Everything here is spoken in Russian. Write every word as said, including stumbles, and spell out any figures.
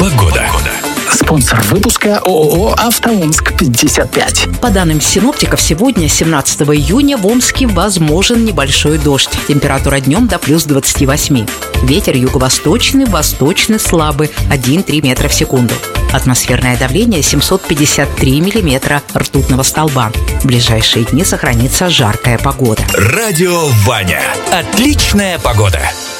Погода. Спонсор выпуска ООО «АвтоОмск пятьдесят пять». По данным синоптиков, сегодня, семнадцатого июня, в Омске возможен небольшой дождь. Температура днем до плюс двадцати восьми. Ветер юго-восточный, восточный слабый, один-три метра в секунду. Атмосферное давление семьсот пятьдесят три миллиметра ртутного столба. В ближайшие дни сохранится жаркая погода. Радио Ваня. Отличная погода.